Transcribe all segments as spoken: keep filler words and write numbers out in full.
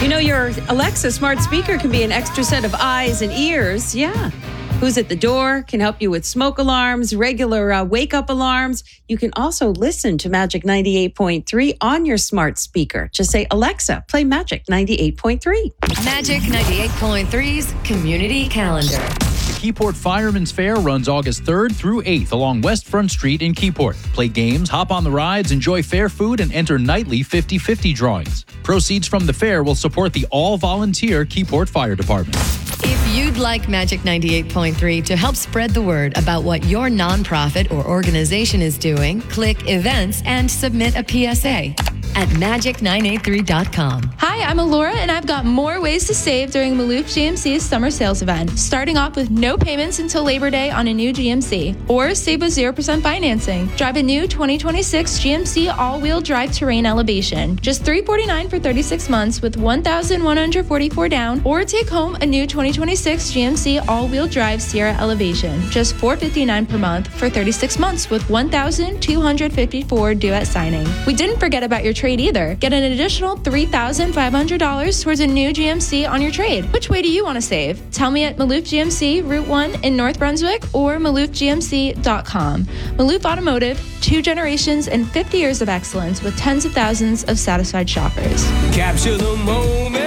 You know, your Alexa smart speaker can be an extra set of eyes and ears. Yeah. Who's at the door can help you with smoke alarms, regular uh, wake-up alarms. You can also listen to Magic ninety-eight point three on your smart speaker. Just say, Alexa, play Magic ninety-eight point three. Magic ninety-eight point three's Community Calendar. The Keyport Fireman's Fair runs August third through eighth along West Front Street in Keyport. Play games, hop on the rides, enjoy fair food, and enter nightly fifty-fifty drawings. Proceeds from the fair will support the all-volunteer Keyport Fire Department. If you'd like Magic ninety-eight point three to help spread the word about what your nonprofit or organization is doing, click Events and submit a P S A at magic nine eight three dot com. Hi, I'm Alora, and I've got more ways to save during Maloof G M C's summer sales event. Starting off with no payments until Labor Day on a new G M C, or save with zero percent financing. Drive a new twenty twenty-six G M C all-wheel drive Terrain Elevation. Just three hundred forty-nine dollars for thirty-six months with one thousand one hundred forty-four dollars down, or take home a new twenty twenty-six G M C all-wheel drive Sierra Elevation. Just four hundred fifty-nine dollars per month for thirty-six months with one thousand two hundred fifty-four dollars due at signing. We didn't forget about your trade either. Get an additional three thousand five hundred dollars towards a new G M C on your trade. Which way do you want to save? Tell me at Maloof G M C, Route one in North Brunswick, or maloof g m c dot com. Maloof Automotive, two generations and fifty years of excellence with tens of thousands of satisfied shoppers. Capture the moment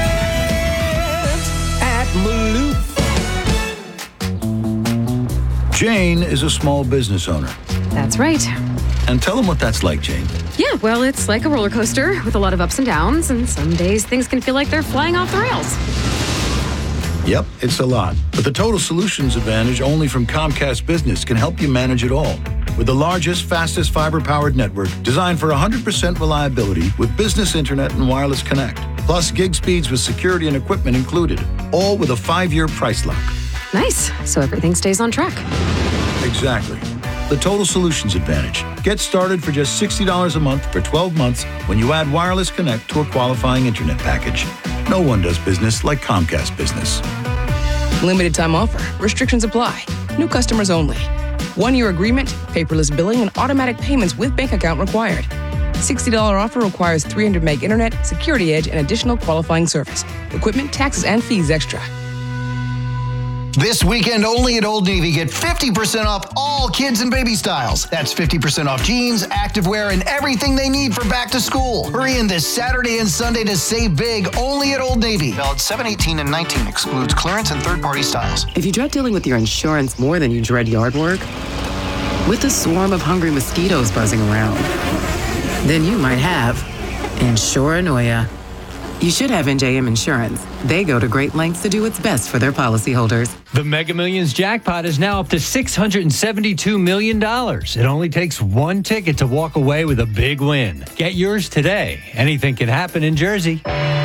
at Maloof. Jane is a small business owner. That's right. And tell them what that's like, Jane. Yeah, well, it's like a roller coaster with a lot of ups and downs, and some days things can feel like they're flying off the rails. Yep, it's a lot. But the Total Solutions Advantage only from Comcast Business can help you manage it all. With the largest, fastest fiber-powered network designed for one hundred percent reliability with business internet and wireless connect. Plus gig speeds with security and equipment included. All with a five-year price lock. Nice. So everything stays on track. Exactly. The Total Solutions Advantage. Get started for just sixty dollars a month for twelve months when you add wireless connect to a qualifying internet package. No one does business like Comcast Business. Limited time offer. Restrictions apply. New customers only. One-year agreement, paperless billing, and automatic payments with bank account required. sixty dollars offer requires three hundred meg internet, security edge, and additional qualifying service. Equipment, taxes, and fees extra. This weekend only at Old Navy, get fifty percent off all kids and baby styles. That's fifty percent off jeans, activewear, and everything they need for back to school. Hurry in this Saturday and Sunday to save big only at Old Navy. Valid seven eighteen and nineteen, excludes clearance and third-party styles. If you dread dealing with your insurance more than you dread yard work, with a swarm of hungry mosquitoes buzzing around, then you might have Insuranoia. You should have N J M Insurance. They go to great lengths to do what's best for their policyholders. The Mega Millions jackpot is now up to six hundred seventy-two million dollars. It only takes one ticket to walk away with a big win. Get yours today. Anything can happen in Jersey.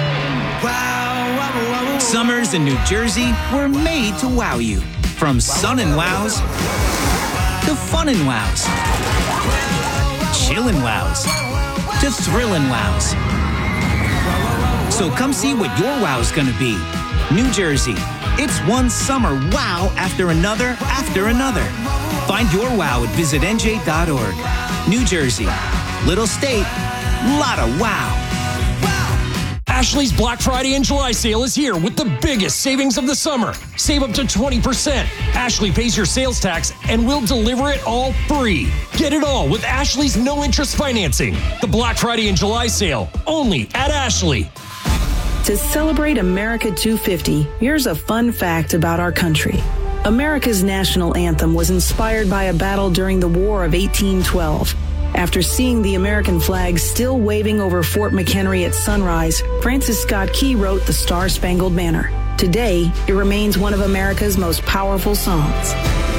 Summers in New Jersey were made to wow you. From sun and wows to fun and wows, chillin' wows to thrillin' wows. So come see what your wow's gonna be. New Jersey. It's one summer wow after another after another. Find your wow at visit N J dot org. New Jersey. Little state, lot of wow. Ashley's Black Friday and July sale is here with the biggest savings of the summer. Save up to twenty percent. Ashley pays your sales tax and we'll deliver it all free. Get it all with Ashley's no-interest financing. The Black Friday and July sale, only at Ashley. To celebrate America two fifty, here's a fun fact about our country. America's national anthem was inspired by a battle during the War of eighteen twelve. After seeing the American flag still waving over Fort McHenry at sunrise, Francis Scott Key wrote the Star-Spangled Banner. Today, it remains one of America's most powerful songs.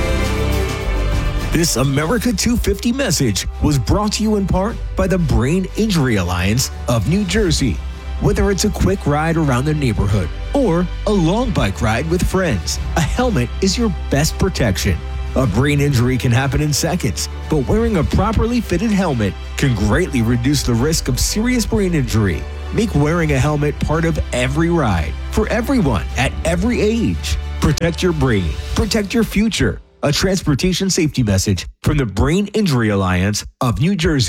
This America two fifty message was brought to you in part by the Brain Injury Alliance of New Jersey. Whether it's a quick ride around the neighborhood or a long bike ride with friends, a helmet is your best protection. A brain injury can happen in seconds, but wearing a properly fitted helmet can greatly reduce the risk of serious brain injury. Make wearing a helmet part of every ride, for everyone, at every age. Protect your brain. Protect your future. A transportation safety message from the Brain Injury Alliance of New Jersey.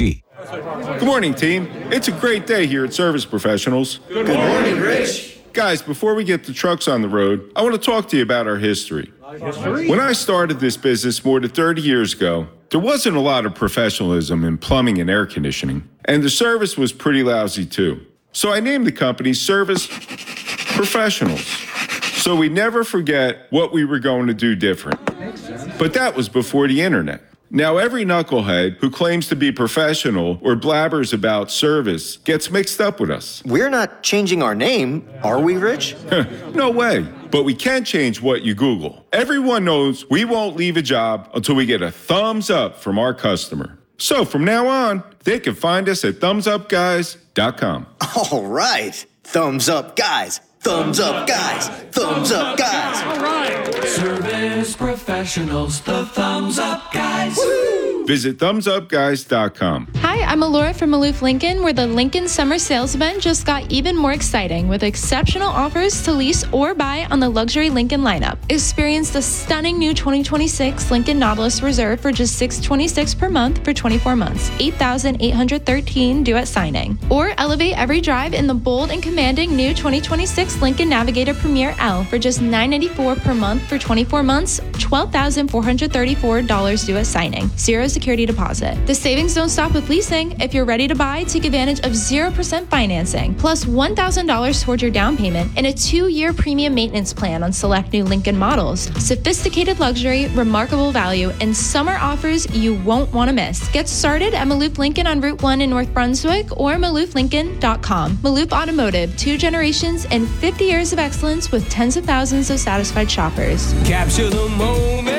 Good morning, team. It's a great day here at Service Professionals. Good morning, Rich. Guys, before we get the trucks on the road, I want to talk to you about our history. History? When I started this business more than thirty years ago, there wasn't a lot of professionalism in plumbing and air conditioning, and the service was pretty lousy too. So I named the company Service Professionals, so we never forget what we were going to do different. But that was before the internet. Now every knucklehead who claims to be professional or blabbers about service gets mixed up with us. We're not changing our name, are we, Rich? No way. But we can change what you Google. Everyone knows we won't leave a job until we get a thumbs up from our customer. So from now on, they can find us at thumbs up guys dot com. All right. Thumbs up, guys. Thumbs up, guys. Thumbs up, guys. All right. Service Professionals, the Thumbs Up Guys. Woo! Visit thumbs up guys dot com. Hi, I'm Alora from Maloof Lincoln, where the Lincoln Summer Sales Event just got even more exciting with exceptional offers to lease or buy on the luxury Lincoln lineup. Experience the stunning new twenty twenty-six Lincoln Nautilus Reserve for just six hundred twenty-six dollars per month for twenty-four months, eight thousand eight hundred thirteen dollars due at signing. Or elevate every drive in the bold and commanding new twenty twenty-six Lincoln Navigator Premier L for just nine hundred ninety-four dollars per month for twenty-four months, twelve thousand four hundred thirty-four dollars due at signing. Zero security deposit. The savings don't stop with leasing. If you're ready to buy, take advantage of zero percent financing, plus one thousand dollars towards your down payment and a two-year premium maintenance plan on select new Lincoln models. Sophisticated luxury, remarkable value, and summer offers you won't want to miss. Get started at Maloof Lincoln on Route one in North Brunswick or maloof lincoln dot com. Maloof Automotive, two generations and fifty years of excellence with tens of thousands of satisfied shoppers. Capture the moment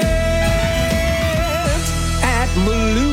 at Maloof.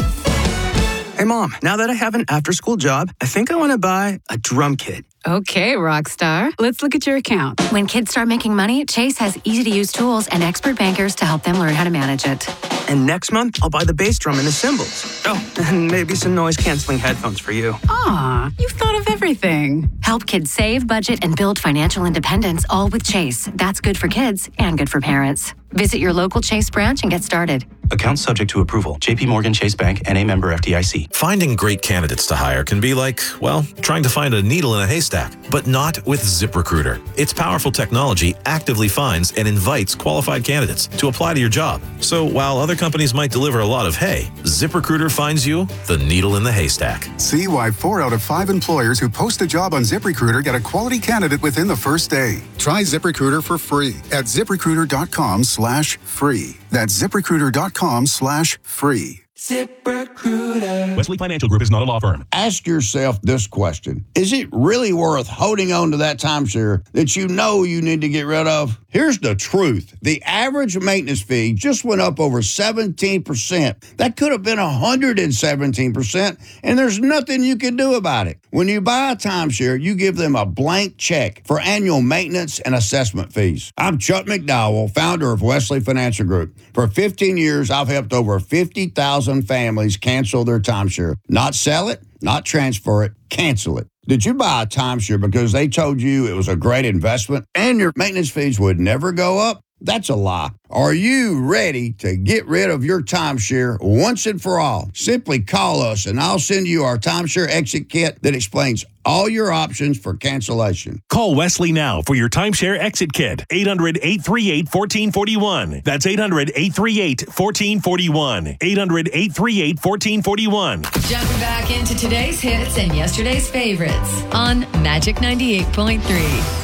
Hey, Mom, now that I have an after-school job, I think I want to buy a drum kit. Okay, Rockstar. Let's look at your account. When kids start making money, Chase has easy-to-use tools and expert bankers to help them learn how to manage it. And next month, I'll buy the bass drum and the cymbals. Oh, and maybe some noise-canceling headphones for you. Aw, you've thought of everything. Help kids save, budget, and build financial independence, all with Chase. That's good for kids and good for parents. Visit your local Chase branch and get started. Account subject to approval. J P Morgan Chase Bank, N A member F D I C. Finding great candidates to hire can be like, well, trying to find a needle in a haystack, but not with ZipRecruiter. Its powerful technology actively finds and invites qualified candidates to apply to your job. So while other companies might deliver a lot of hay, ZipRecruiter finds you the needle in the haystack. See why four out of five employers who post a job on ZipRecruiter get a quality candidate within the first day. Try ZipRecruiter for free at ZipRecruiter.com slash free. That's ZipRecruiter.com slash free. ZipRecruiter. Wesley Financial Group is not a law firm. Ask yourself this question. Is it really worth holding on to that timeshare that you know you need to get rid of? Here's the truth. The average maintenance fee just went up over seventeen percent. That could have been one hundred seventeen percent, and there's nothing you can do about it. When you buy a timeshare, you give them a blank check for annual maintenance and assessment fees. I'm Chuck McDowell, founder of Wesley Financial Group. For fifteen years, I've helped over fifty thousand families cancel their timeshare. Not sell it, not transfer it, cancel it. Did you buy a timeshare because they told you it was a great investment and your maintenance fees would never go up? That's a lie. Are you ready to get rid of your timeshare once and for all? Simply call us and I'll send you our timeshare exit kit that explains all your options for cancellation. Call Wesley now for your timeshare exit kit. eight hundred, eight three eight, one four four one. That's eight hundred, eight three eight, one four four one. eight hundred, eight three eight, one four four one. Jumping back into today's hits and yesterday's favorites on Magic ninety-eight point three.